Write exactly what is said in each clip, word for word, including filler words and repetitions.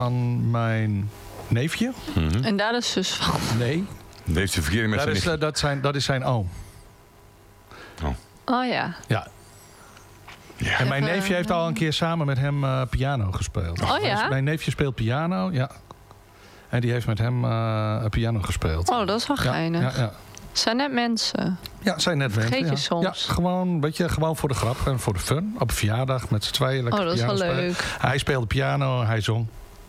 van mijn neefje. Mm-hmm. En daar is zus van? Nee. Dat heeft ze verkeering met dat zijn is, nicht. uh, dat, zijn, dat is zijn oom. Oh. Oh ja. Ja. Ja. En mijn Even, neefje heeft al een keer samen met hem uh, piano gespeeld. Oh ja? Dus mijn neefje speelt piano, ja. En die heeft met hem uh, piano gespeeld. Oh, dat is wel ja, geinig. ja, ja. Het zijn net mensen. Ja, zijn net mensen. Vergeet je ja. soms. Ja, gewoon, weet je, gewoon voor de grap en voor de fun. Op een verjaardag met z'n tweeën lekker Oh, dat is piano wel spelen. leuk. Hij speelde piano, hij zong.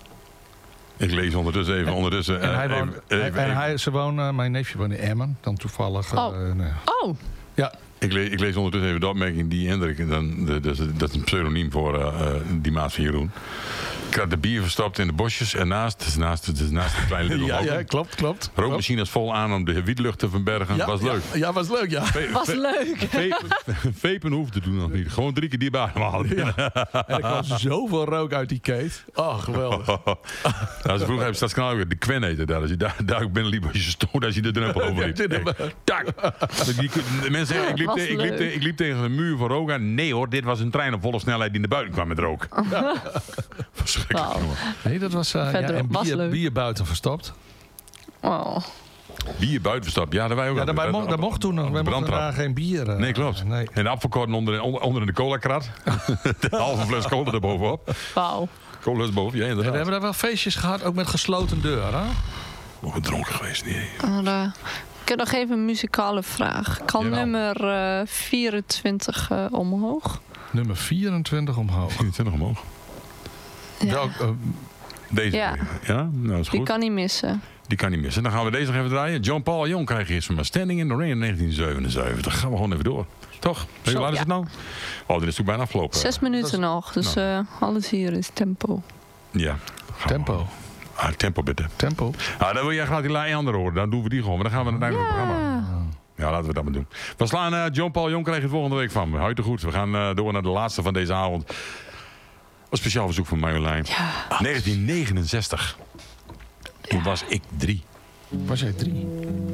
Ik lees ondertussen even. ondertussen, En, uh, hij woont, even, even, en even. hij, ze wonen, mijn neefje woont in Emmen, dan toevallig. Oh. Uh, nee. Oh, Ja, Ik, le- ik lees ondertussen even de opmerking die Hendrik, dan, de, dat, is, dat is een pseudoniem voor uh, uh, die maat van Jeroen. Ik had de bier verstopt in de bosjes en naast, naast, naast de kleine Little ja, Mountain. ja, klopt, klopt. Rookmachines vol aan om de wietlucht te verbergen. Ja, was leuk. Ja, ja, was leuk, ja. Ve- was ve- leuk. Vepen, vepen hoefde toen nog niet. Gewoon drie keer die baan halen. Ja. En er kwam zoveel rook uit die keet. Oh, geweldig. Nou, ze vroeger hebben Stadskanaal de Quen eten daar. Als je daar, daar ook binnen liep, als je stoot, als je de drempel overliep. Ja, dit- Echt. Tak! Die- de mensen zeggen, ik liep, Was te- ik, liep te- leuk. ik liep tegen een muur van rook aan. Nee hoor, dit was een trein op volle snelheid die naar buiten kwam met rook. Verschrikkelijk, Wauw. jongen. Nee, dat was, uh, ja, Verderop en was bier, leuk. bier buiten verstopt. Oh. Bier buiten verstapt. Ja, daar wij ook. Ja, altijd. daarbij mocht, Op- dat mocht toen nog. op We de mochten brandtrap. daar geen bier. uh, Nee, klopt. Nee. En de apfelkorn onder, onder, onder in de cola-krat. De halve fles cola erbovenop. Wauw. Cola is boven, ja En inderdaad. we hebben daar wel feestjes gehad, ook met gesloten deuren. Nog gedronken geweest, nee. Maar, uh, ik heb nog even een muzikale vraag. Kan Jawel. nummer uh, vierentwintig uh, omhoog? Nummer vierentwintig omhoog. vierentwintig omhoog. Ja. Welk, uh, Deze. Ja. Ja, nou is Die goed. kan niet missen. Die kan niet missen. Dan gaan we deze nog even draaien. John Paul Young krijg je eerst van Standing in the Rain in negentien zevenenzeventig. Gaan we gewoon even door. Toch? Hoe laat is ja. het nou? Oh, dit is ook bijna afgelopen. Zes minuten dat is- nog, dus uh, alles hier is tempo. Ja. Gaan tempo. we- Ah, tempo bitte. Tempo. Ah, dan wil jij graag die laai andere horen. Dan doen we die gewoon. Maar dan gaan we naar het einde van het programma. Ja. Ja, laten we dat maar doen. We slaan uh, John Paul Young krijg je volgende week van me. Houd je goed. We gaan uh, door naar de laatste van deze avond. Een speciaal verzoek van Marjolein. Ja. negentien negenenzestig. Toen was ik drie. Was jij drie?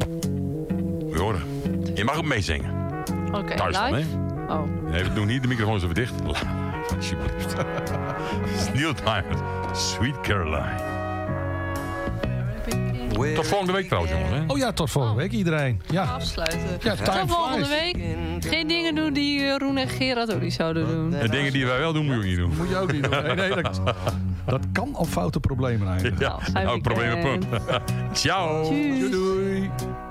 We horen. Je mag ook meezingen. Oké, okay, Thuis dan, hè? live? Oh. Nee, we doen hier de microfoon even dicht. Alsjeblieft. Neil Diamond. Sweet Caroline. Tot volgende week trouwens, jongens. Hè? Oh ja, tot volgende week iedereen. Ja, Afsluiten. ja time Tot volgende flies. week. Geen dingen doen die uh, Roen en Gerard ook niet zouden doen. De dingen die wij wel doen, moet je ook niet doen. Moet je ook niet doen. Nee, nee, dat, dat kan op foute problemen eindigen. Ja, Nou, fijn nou, probleem weekend. punt. Ciao. Tjus. Doei doei.